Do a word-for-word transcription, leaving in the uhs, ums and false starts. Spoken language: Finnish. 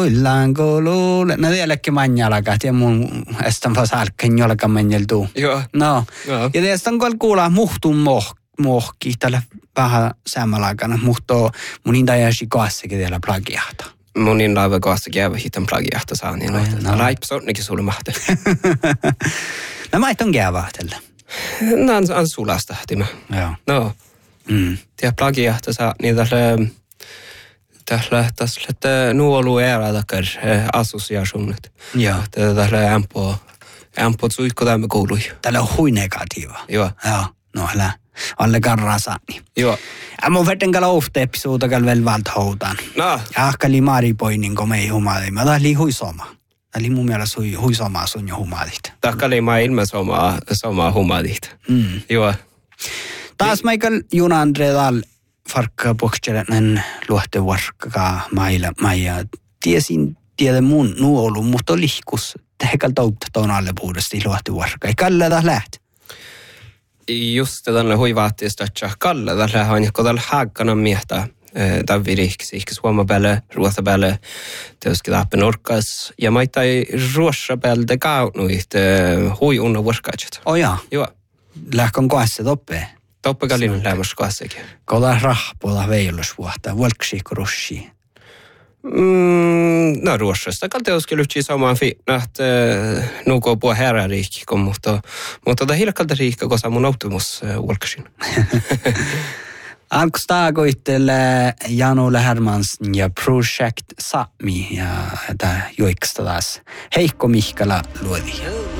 tullaan koululle. No tiedäkö manjalakat ja mun estän vasalken jolka manjeltuu. Joo. No. Joo. Ja tietysti on kuulla muhtun moh, mohki tällä vähän sammalakana. Muhto mun intajasi kaassakin vielä plagiahta. Mun inlaiva kaassakin jäävä hitan plagiahta saa. Niin no. Raips on nekin sulle mahti. No mä et on käyvähtellä. No on, on sulasta timä. Joo. No. Mm. Tiedä plagiahta saa niin tällä... Tällä tässä nuolu era takar associationet. Joo. Tällä ampo ampo suikko tämä koului. Tällä on hui negatiiva. Joo. Joo. No älä. Alle karraa saani. Joo. Ja mun verten kalla ofta episoda kalla väl valt houtaan. No. Ja akkali maaripoinin kun me ei humaadi. Mä tää oli huisoma. Tää oli mun mielestä hui, huisomaa sun jo humaadit. Takkali maa ilman somaa, somaa humaadit. Mm. Joo. Taas Michael Juna Andre Dahl farkka pokselenen luohte varkkaa mailla maija. Tiesin tiedä mun nuolu, mutta lihkus. Tehkal toutta tuon alle puudesti luohte varkkaa. Ei kalle taas läht. Just tällä huivaattiista, että kalle tällä on joku tällä haakkana miehtä. Tämä viriksi, ehkä suoma päälle, ruotsa päälle, tietysti täppä norkas. Ja maita ei ruossa päälle te kaunut, hui unna varkkaatset. Oh jaa. Joo. Lähkön kohdassa toppee. Toppakallinen lämmässä kohdassakin. Koda rahpola veilusvuotta, volksiikko russi. Mm, no ruossasta kalteuski lyhtsi samaan fi, että nuko puhua herra riikki, mutta mutta tämä hilkalta riikka, koska mun automus volksin. Alkus taakoittele Janu Lähermansen ja Project Sapmi ja tämä joiksta taas Heikko Mihkala luodi.